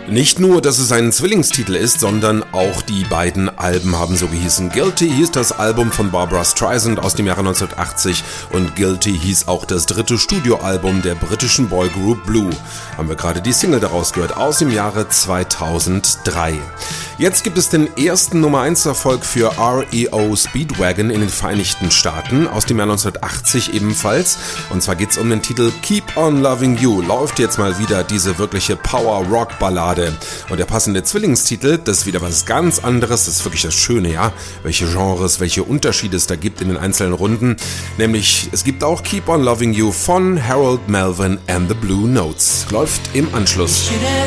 Nicht nur, dass es ein Zwillingstitel ist, sondern auch die beiden Alben haben so gehießen. Guilty hieß das Album von Barbra Streisand aus dem Jahre 1980 und Guilty hieß auch das dritte Studioalbum der britischen Boygroup Blue. Haben wir gerade die Single daraus gehört, aus dem Jahre 2003. Jetzt gibt es den ersten Nummer 1 Erfolg für REO Speedwagon in den Vereinigten Staaten, aus dem Jahr 1980 ebenfalls. Und zwar geht's um den Titel Keep on Loving You. Läuft jetzt mal wieder diese wirkliche Power-Rock-Ballade. Und der passende Zwillingstitel, das ist wieder was ganz anderes, das ist wirklich das Schöne, ja, welche Genres, welche Unterschiede es da gibt in den einzelnen Runden. Nämlich, es gibt auch Keep on Loving You von Harold Melvin and the Blue Notes. Läuft im Anschluss.